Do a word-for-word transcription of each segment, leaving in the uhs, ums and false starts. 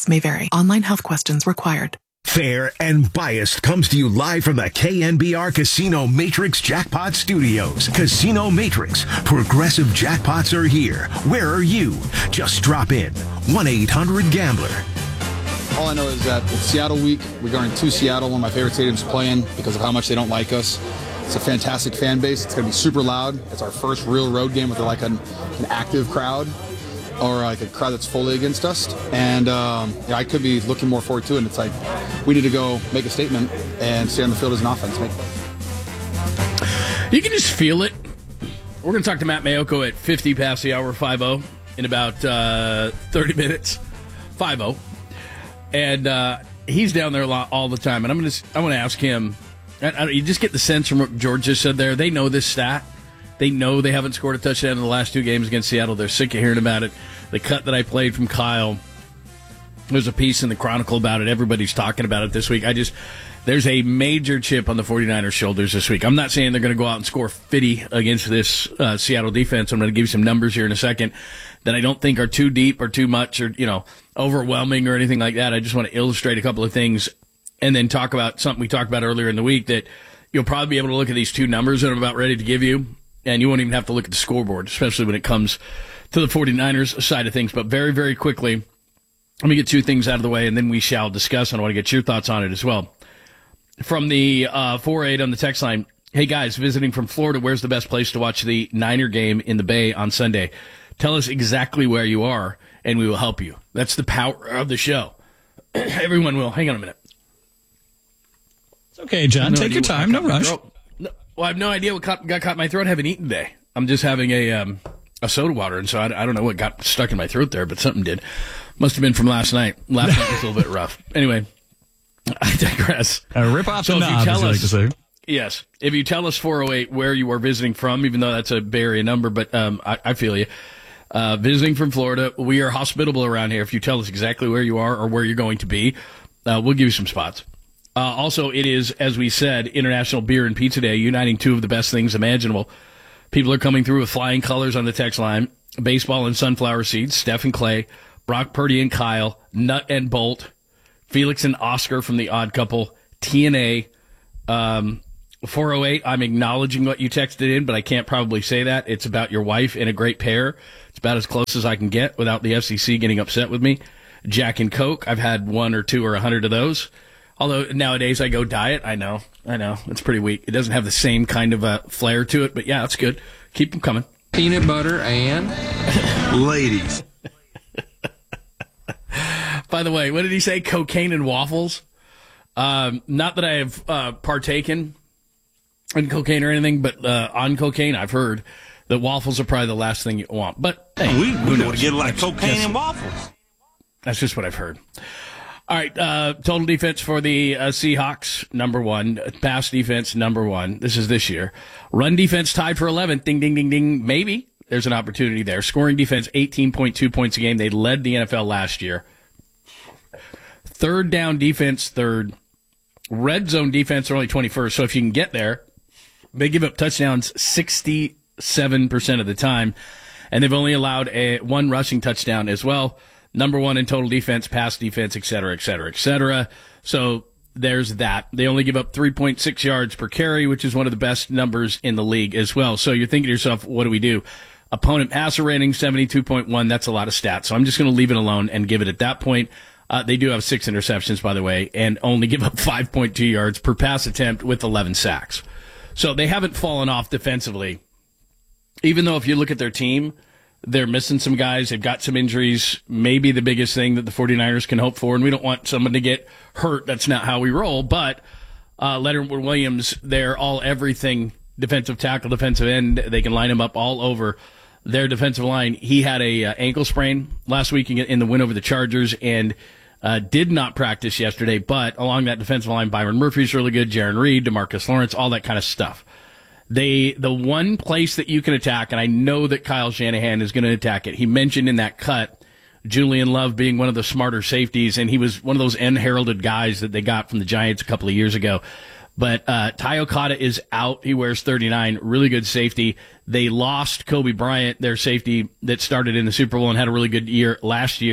Results may vary. Online health questions required. Fair and Biased comes to you live from the K N B R Casino Matrix Jackpot Studios. Casino Matrix. Progressive jackpots are here. Where are you? Just drop in. one eight hundred gambler. All I know is that it's Seattle week. We're going to Seattle, one of my favorite stadiums, playing because of how much they don't like us. It's a fantastic fan base. It's going to be super loud. It's our first real road game with like an, an active crowd, or like a crowd that's fully against us. And um, yeah, I could be looking more forward to it. And it's like, we need to go make a statement and stay on the field as an offense. Make you can just feel it. We're going to talk to Matt Mayoko at fifty past the hour, five oh, in about uh, thirty minutes. five oh. And uh, he's down there a lot all the time. And I'm going to I want to ask him, I, I, you just get the sense from what George just said there. They know this stat. They know they haven't scored a touchdown in the last two games against Seattle. They're sick of hearing about it. The cut that I played from Kyle, there's a piece in the Chronicle about it. Everybody's talking about it this week. I just, there's a major chip on the 49ers' shoulders this week. I'm not saying they're going to go out and score fifty against this uh, Seattle defense. I'm going to give you some numbers here in a second that I don't think are too deep or too much or, you know, overwhelming or anything like that. I just want to illustrate a couple of things and then talk about something we talked about earlier in the week that you'll probably be able to look at these two numbers that I'm about ready to give you. And you won't even have to look at the scoreboard, especially when it comes to the 49ers side of things. But very, very quickly, let me get two things out of the way, and then we shall discuss. And I want to get your thoughts on it as well. From the uh, four eight on the text line, hey, guys, visiting from Florida, where's the best place to watch the Niner game in the Bay on Sunday? Tell us exactly where you are, and we will help you. That's the power of the show. Everyone will. Hang on a minute. It's okay, John. No Take your time. No rush. No, well, I have no idea what got, got caught in my throat. I haven't eaten today. I'm just having a um, a soda water, and so I, I don't know what got stuck in my throat there, but something did. Must have been from last night. Last night was a little bit rough. Anyway, I digress. Uh, rip off so the knob, as you like to say. Yes. If you tell us four oh eight where you are visiting from, even though that's a Bay Area number, but um, I, I feel you. Uh, visiting from Florida, we are hospitable around here. If you tell us exactly where you are or where you're going to be, uh, we'll give you some spots. Uh, also, it is, as we said, International Beer and Pizza Day, uniting two of the best things imaginable. People are coming through with flying colors on the text line. Baseball and sunflower seeds, Steph and Clay, Brock Purdy and Kyle, Nut and Bolt, Felix and Oscar from The Odd Couple, T N A, um, four oh eight, I'm acknowledging what you texted in, but I can't probably say that. It's about your wife and a great pair. It's about as close as I can get without the F C C getting upset with me. Jack and Coke, I've had one or two or a hundred of those. Although nowadays I go diet. I know, I know. It's pretty weak. It doesn't have the same kind of a flair to it, but yeah, it's good. Keep them coming. Peanut butter and ladies. By the way, what did he say? Cocaine and waffles? Um, not that I have uh, partaken in cocaine or anything, but uh, on cocaine, I've heard that waffles are probably the last thing you want. But hey, we who knows? We get like that's, cocaine that's, and waffles. That's just what I've heard. All right, uh, total defense for the uh, Seahawks, number one. Pass defense, number one. This is this year. Run defense tied for eleventh. Ding, ding, ding, ding. Maybe there's an opportunity there. Scoring defense, eighteen point two points a game. They led the N F L last year. Third down defense, third. Red zone defense, are only twenty-first. So if you can get there, they give up touchdowns sixty-seven percent of the time. And they've only allowed a one rushing touchdown as well. Number one in total defense, pass defense, et cetera, et cetera, et cetera. So there's that. They only give up three point six yards per carry, which is one of the best numbers in the league as well. So you're thinking to yourself, what do we do? Opponent passer rating, seventy-two point one. That's a lot of stats. So I'm just going to leave it alone and give it at that point. Uh, they do have six interceptions, by the way, and only give up five point two yards per pass attempt with eleven sacks. So they haven't fallen off defensively. Even though if you look at their team, they're missing some guys. They've got some injuries. Maybe the biggest thing that the 49ers can hope for, and we don't want someone to get hurt. That's not how we roll. But uh, Leonard Williams, they're all everything, defensive tackle, defensive end. They can line him up all over their defensive line. He had a uh, ankle sprain last week in the win over the Chargers and uh, did not practice yesterday. But along that defensive line, Byron Murphy's really good, Jaron Reed, DeMarcus Lawrence, all that kind of stuff. They, the one place that you can attack, and I know that Kyle Shanahan is going to attack it. He mentioned in that cut Julian Love being one of the smarter safeties, and he was one of those unheralded guys that they got from the Giants a couple of years ago. But uh, Ty Okada is out. He wears thirty-nine, really good safety. They lost Kobe Bryant, their safety that started in the Super Bowl and had a really good year last year.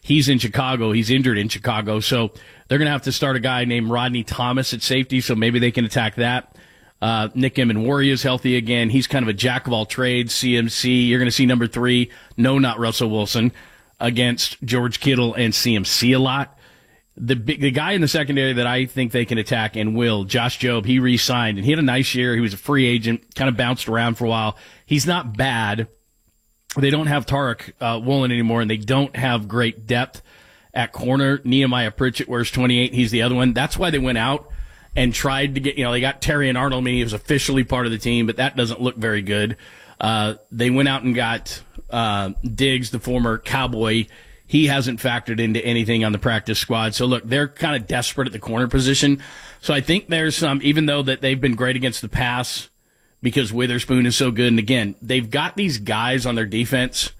He's in Chicago. He's injured in Chicago. So they're going to have to start a guy named Rodney Thomas at safety, so maybe they can attack that. Uh, Nick Emenwari is healthy again. He's kind of a jack of all trades, C M C. You're going to see number three, no, not Russell Wilson, against George Kittle and C M C a lot. The big, the guy in the secondary that I think they can attack and will, Josh Jobe, he re-signed, and he had a nice year. He was a free agent, kind of bounced around for a while. He's not bad. They don't have Tarek uh, Woolen anymore, and they don't have great depth at corner. Nehemiah Pritchett wears twenty-eight. He's the other one. That's why they went out and tried to get, you know, they got Terry and Arnold. I mean, he was officially part of the team, but that doesn't look very good. Uh, they went out and got uh, Diggs, the former Cowboy. He hasn't factored into anything on the practice squad. So, look, they're kind of desperate at the corner position. So I think there's some, even though that they've been great against the pass because Witherspoon is so good. And, again, they've got these guys on their defense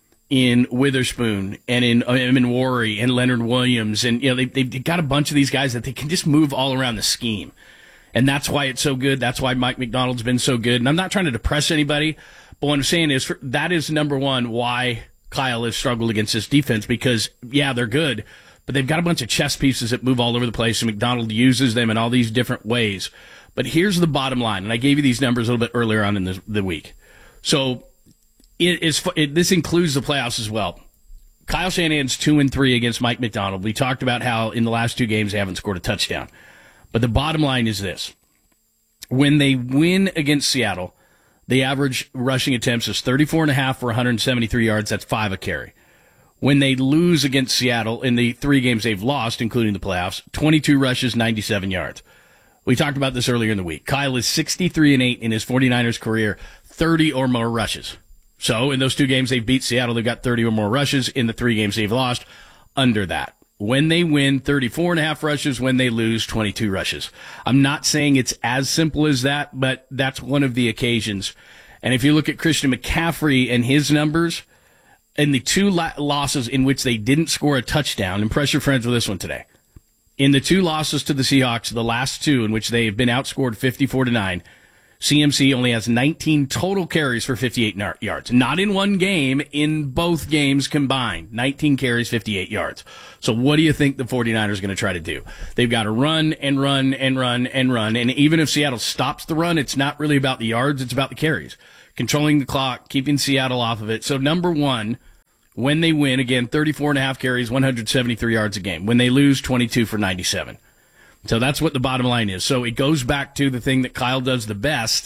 in Witherspoon and in Emenwari and Leonard Williams. And, you know, they, they've got a bunch of these guys that they can just move all around the scheme. And that's why it's so good. That's why Mike McDonald's been so good. And I'm not trying to depress anybody, but what I'm saying is for, that is, number one, why Kyle has struggled against this defense, because, yeah, they're good, but they've got a bunch of chess pieces that move all over the place, and McDonald uses them in all these different ways. But here's the bottom line, and I gave you these numbers a little bit earlier on in the, the week. So it is it, this includes the playoffs as well. Kyle Shanahan's two and three against Mike McDonald. We talked about how in the last two games they haven't scored a touchdown. But the bottom line is this. When they win against Seattle, the average rushing attempts is thirty-four and a half for one hundred seventy-three yards. That's five a carry. When they lose against Seattle in the three games they've lost, including the playoffs, twenty-two rushes, ninety-seven yards. We talked about this earlier in the week. Kyle is sixty-three and eight in his 49ers career, thirty or more rushes. So in those two games they've beat Seattle, they've got thirty or more rushes. In the three games they've lost, under that. When they win, thirty-four and a half rushes. When they lose, twenty-two rushes. I'm not saying it's as simple as that, but that's one of the occasions. And if you look at Christian McCaffrey and his numbers, in the two la- losses in which they didn't score a touchdown, impress your friends with this one today. In the two losses to the Seahawks, the last two in which they have been outscored fifty-four to nine, C M C only has nineteen total carries for fifty-eight yards. Not in one game, in both games combined. nineteen carries, fifty-eight yards. So what do you think the 49ers are going to try to do? They've got to run and run and run and run. And even if Seattle stops the run, it's not really about the yards, it's about the carries. Controlling the clock, keeping Seattle off of it. So number one, when they win, again, thirty-four and a half carries, one hundred seventy-three yards a game. When they lose, twenty-two for ninety-seven. So that's what the bottom line is. So it goes back to the thing that Kyle does the best,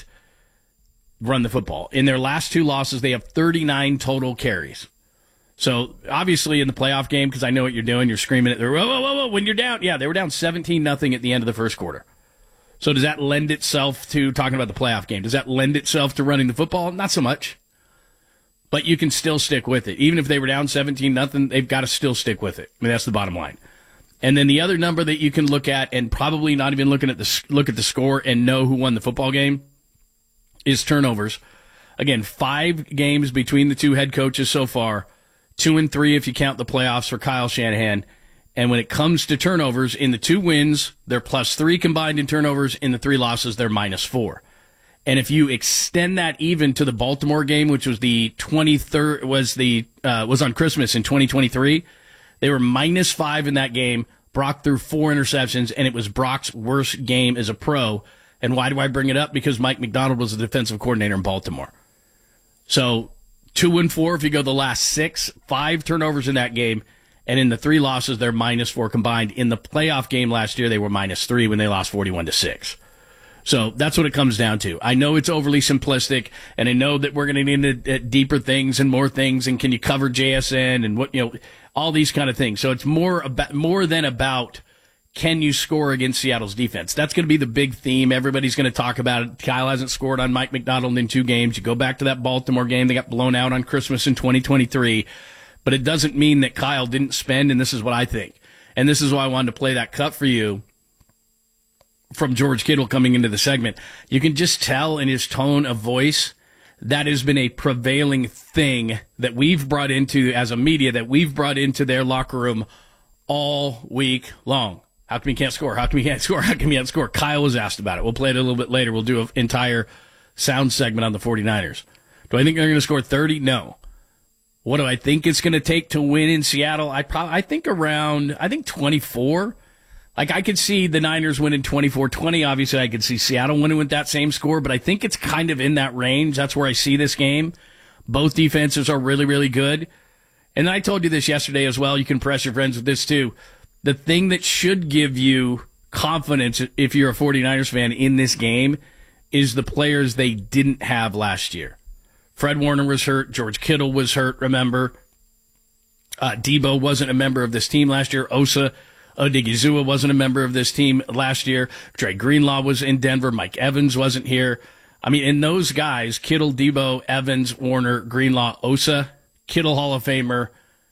run the football. In their last two losses, they have thirty-nine total carries. So obviously in the playoff game, because I know what you're doing, you're screaming at the, whoa, whoa, whoa, whoa, when you're down. Yeah, they were down seventeen nothing at the end of the first quarter. So does that lend itself to talking about the playoff game? Does that lend itself to running the football? Not so much. But you can still stick with it. Even if they were down seventeen nothing, they've got to still stick with it. I mean, that's the bottom line. And then the other number that you can look at, and probably not even looking at the look at the score and know who won the football game, is turnovers. Again, five games between the two head coaches so far, two and three if you count the playoffs for Kyle Shanahan. And when it comes to turnovers, in the two wins, they're plus three combined in turnovers. In the three losses, they're minus four. And if you extend that even to the Baltimore game, which was the twenty-third, was the uh, was on Christmas in twenty twenty-three, they were minus five in that game. Brock threw four interceptions, and it was Brock's worst game as a pro. And why do I bring it up? Because Mike McDonald was the defensive coordinator in Baltimore. So two and four if you go the last six, five turnovers in that game. And in the three losses, they're minus four combined. In the playoff game last year, they were minus three when they lost forty-one to six. So that's what it comes down to. I know it's overly simplistic, and I know that we're going to need into deeper things and more things, and can you cover J S N and what, you know, all these kind of things. So it's more about, more than about can you score against Seattle's defense. That's going to be the big theme. Everybody's going to talk about it. Kyle hasn't scored on Mike McDonald in two games. You go back to that Baltimore game. They got blown out on Christmas in twenty twenty-three. But it doesn't mean that Kyle didn't spend, and this is what I think. And this is why I wanted to play that cut for you from George Kittle coming into the segment. You can just tell in his tone of voice that has been a prevailing thing that we've brought into, as a media, that we've brought into their locker room all week long. How come he can't score? How come he can't score? How come he can't score? Kyle was asked about it. We'll play it a little bit later. We'll do an entire sound segment on the 49ers. Do I think they're going to score thirty? No. What do I think it's going to take to win in Seattle? I probably, I think around, I think twenty-four. Like, I could see the Niners winning twenty-four twenty. Obviously, I could see Seattle winning with that same score, but I think it's kind of in that range. That's where I see this game. Both defenses are really, really good. And I told you this yesterday as well. You can press your friends with this, too. The thing that should give you confidence, if you're a 49ers fan, in this game is the players they didn't have last year. Fred Warner was hurt. George Kittle was hurt, remember. Uh, Debo wasn't a member of this team last year. Osa Odigizua wasn't a member of this team last year. Dre Greenlaw was in Denver. Mike Evans wasn't here. I mean, and those guys, Kittle, Debo, Evans, Warner, Greenlaw, Osa, Kittle Hall of Famer,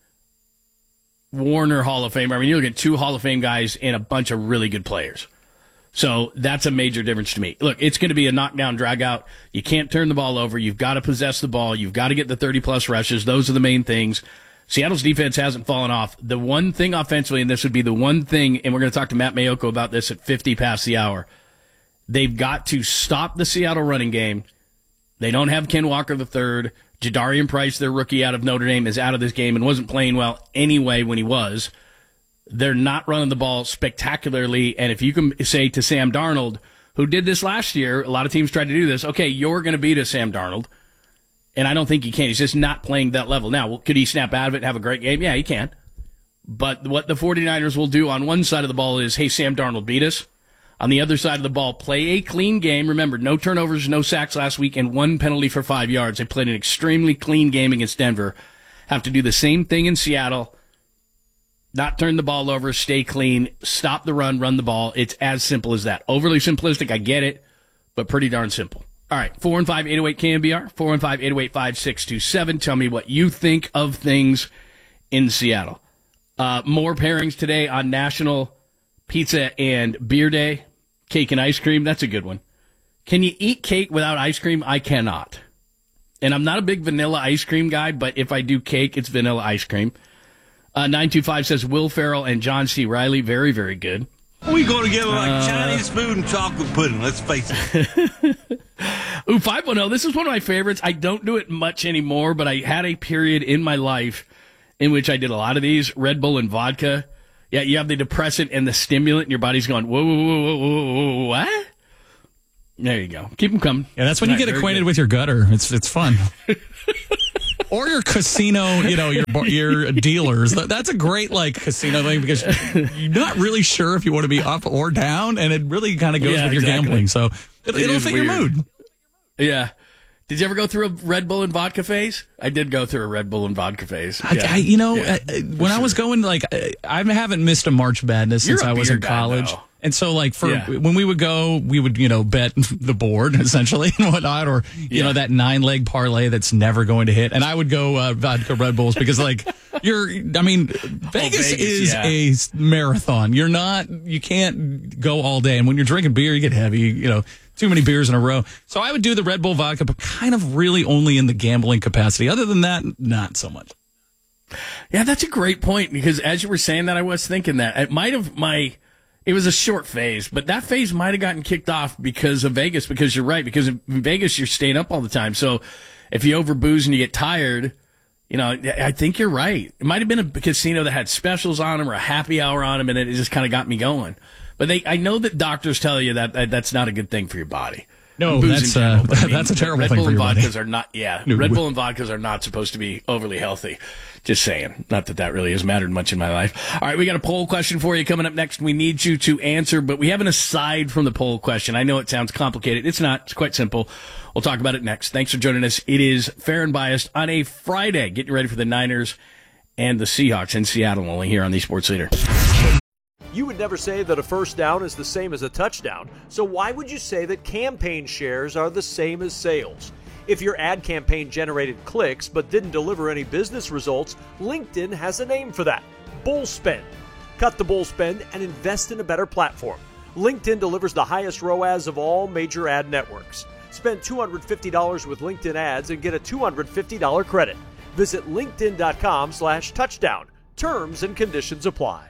Warner Hall of Famer. I mean, you look at two Hall of Fame guys and a bunch of really good players. So that's a major difference to me. Look, it's going to be a knockdown, drag-out. You can't turn the ball over. You've got to possess the ball. You've got to get the thirty-plus rushes. Those are the main things. Seattle's defense hasn't fallen off. The one thing offensively, and this would be the one thing, and we're going to talk to Matt Mayoko about this at fifty past the hour, they've got to stop the Seattle running game. They don't have Ken Walker the third. Jadarian Price, their rookie out of Notre Dame, is out of this game and wasn't playing well anyway when he was. They're not running the ball spectacularly. And if you can say to Sam Darnold, who did this last year, a lot of teams tried to do this, okay, you're going to beat a Sam Darnold. And I don't think he can. He's just not playing that level. Now, could he snap out of it and have a great game? Yeah, he can. But what the 49ers will do on one side of the ball is, hey, Sam Darnold beat us. On the other side of the ball, play a clean game. Remember, no turnovers, no sacks last week, and one penalty for five yards. They played an extremely clean game against Denver. Have to do the same thing in Seattle. Not turn the ball over, stay clean, stop the run, run the ball. It's as simple as that. Overly simplistic, I get it, but pretty darn simple. All right, four one five, eight oh eight, K M B R, four one five, eight oh eight, five six two seven. Tell me what you think of things in Seattle. Uh, more pairings today on National Pizza and Beer Day. Cake and ice cream, that's a good one. Can you eat cake without ice cream? I cannot. And I'm not a big vanilla ice cream guy, but if I do cake, it's vanilla ice cream. Uh, nine two five says Will Ferrell and John C. Reilly. Very, very good. We go together like uh, Chinese food and chocolate pudding, let's face it. Ooh, five one oh. This is one of my favorites. I don't do it much anymore, but I had a period in my life in which I did a lot of these. Red Bull and vodka. Yeah, you have the depressant and the stimulant, and your body's going, whoa, whoa, whoa, whoa, whoa, whoa, what? There you go. Keep them coming. Yeah, that's when All you right, get acquainted good. with your gutter. It's it's fun. Or your casino, you know, your your dealers. That's a great, like, casino thing because you're not really sure if you want to be up or down, and it really kind of goes Yeah, with your exactly. gambling. So it, It it'll is fit your weird. mood. Yeah. Did you ever go through a Red Bull and vodka phase? I did go through a Red Bull and vodka phase. I, Yeah. I, you know, Yeah, uh, when I was going, like, I, I haven't missed a March Madness You're since a I was beer in guy, college. though. And so, like, for Yeah. when we would go, we would, you know, bet the board, essentially, and whatnot, or, you Yeah. know, that nine-leg parlay that's never going to hit. And I would go uh, vodka Red Bulls because, like, you're, I mean, Vegas, Vegas, is yeah. a marathon. You're not, you can't go all day. And when you're drinking beer, you get heavy, you know, too many beers in a row. So I would do the Red Bull vodka, but kind of really only in the gambling capacity. Other than that, not so much. Yeah, that's a great point because as you were saying that, I was thinking that. It might have my... It was a short phase, but that phase might have gotten kicked off because of Vegas, because you're right, because in Vegas, you're staying up all the time. So if you overbooze and you get tired, you know, I think you're right. It might have been a casino that had specials on them or a happy hour on them, and it just kind of got me going. But they, I know that doctors tell you that, that that's not a good thing for your body. No, Booze that's in general, uh, but I mean, that's a terrible Red thing Bull for and your body. vodkas are not, yeah, No. Red Bull and vodkas are not supposed to be overly healthy. Just saying. Not that that really has mattered much in my life. All right, we got a poll question for you coming up next. We need you to answer, but we have an aside from the poll question. I know it sounds complicated. It's not. It's quite simple. We'll talk about it next. Thanks for joining us. It is Fair and Biased on a Friday. Getting ready for the Niners and the Seahawks in Seattle, only here on the Sports Leader. You would never say that a first down is the same as a touchdown, so why would you say that campaign shares are the same as sales? If your ad campaign generated clicks but didn't deliver any business results, LinkedIn has a name for that: bull spend. Cut the bull spend and invest in a better platform. LinkedIn delivers the highest R O A S of all major ad networks. Spend two hundred fifty dollars with LinkedIn ads and get a two hundred fifty dollars credit. Visit linkedin.com slash touchdown. Terms and conditions apply.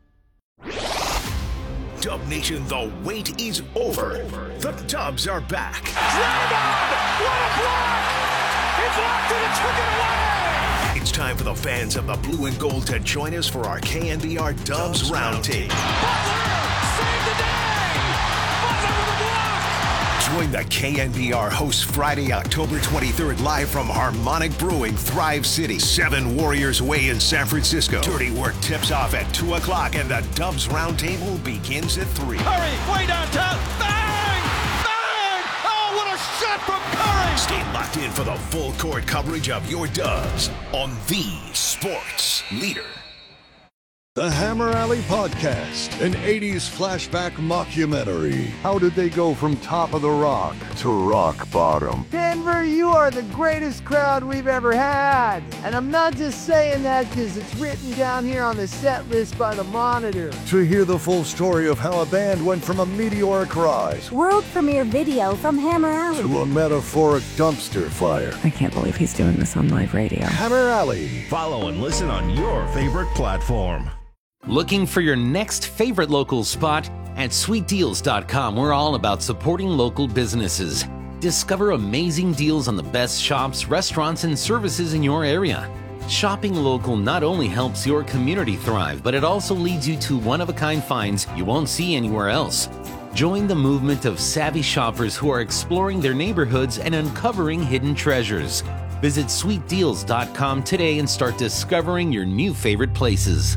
Dub Nation, the wait is over. The Dubs are back. Drive on! What a block! He blocked it and took it away! It's time for the fans of the blue and gold to join us for our K N B R Dubs Roundtable. Save the day! Butler with a block! Join the K N B R hosts Friday, October twenty-third, live from Harmonic Brewing, Thrive City, seven Warriors Way in San Francisco. Dirty Work tips off at two o'clock, and the Dubs Roundtable begins at three. Curry, way downtown. Bang! Bang! Oh, what a shot from Curry! Stay locked in for the full court coverage of your Dubs on the Sports Leader. The Hammer Alley Podcast, an eighties flashback mockumentary. How did they go from top of the rock to rock bottom? Denver, you are the greatest crowd we've ever had. And I'm not just saying that because it's written down here on the set list by the Monitor. To hear the full story of how a band went from a meteoric rise, world premiere video from Hammer Alley, to a metaphoric dumpster fire. I can't believe he's doing this on live radio. Hammer Alley. Follow and listen on your favorite platform. Looking for your next favorite local spot? At sweet deals dot com, we're all about supporting local businesses. Discover amazing deals on the best shops, restaurants, and services in your area. Shopping local not only helps your community thrive, but it also leads you to one-of-a-kind finds you won't see anywhere else. Join the movement of savvy shoppers who are exploring their neighborhoods and uncovering hidden treasures. Visit sweet deals dot com today and start discovering your new favorite places.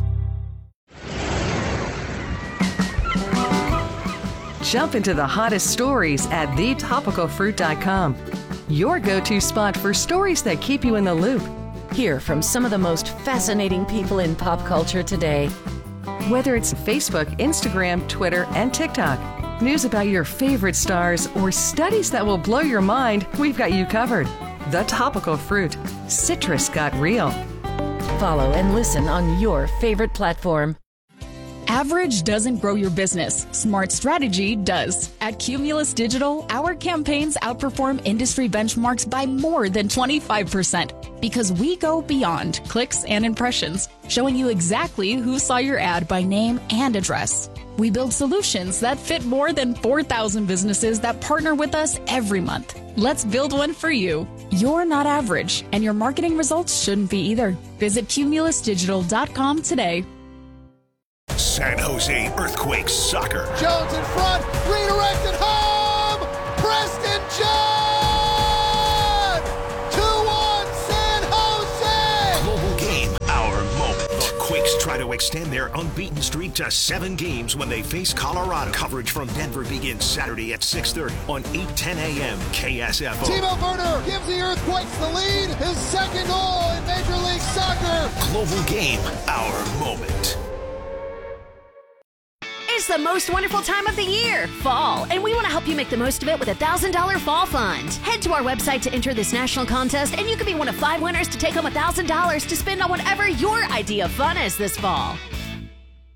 Jump into the hottest stories at the topical fruit dot com. Your go-to spot for stories that keep you in the loop. Hear from some of the most fascinating people in pop culture today. Whether it's Facebook, Instagram, Twitter, and TikTok, news about your favorite stars, or studies that will blow your mind, we've got you covered. The Topical Fruit. Citrus got real. Follow and listen on your favorite platform. Average doesn't grow your business. Smart strategy does. At Cumulus Digital, our campaigns outperform industry benchmarks by more than twenty-five percent because we go beyond clicks and impressions, showing you exactly who saw your ad by name and address. We build solutions that fit more than four thousand businesses that partner with us every month. Let's build one for you. You're not average, and your marketing results shouldn't be either. Visit cumulus digital dot com today. San Jose Earthquakes Soccer. Jones in front, redirected home! Preston John! two one San Jose! Global game, our moment. The Quakes try to extend their unbeaten streak to seven games when they face Colorado. Coverage from Denver begins Saturday at six thirty on eight ten a.m. K S F O. Timo Werner gives the Earthquakes the lead. His second goal in Major League Soccer. Global game, our moment. It's the most wonderful time of the year, fall, and we want to help you make the most of it with a one thousand dollars Fall Fund. Head to our website to enter this national contest, and you could be one of five winners to take home one thousand dollars to spend on whatever your idea of fun is this fall.